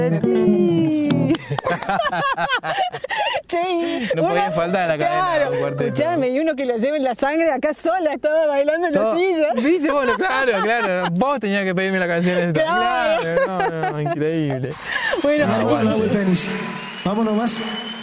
Sí, No podía faltar la cadena. Claro, Un cuarteto. escuchame, y uno que lo lleve en la sangre acá sola, estaba bailando en la silla. ¿Viste? Bueno, claro. Vos tenías que pedirme la canción esta. Claro. No, increíble. Bueno, bueno. Vámonos más.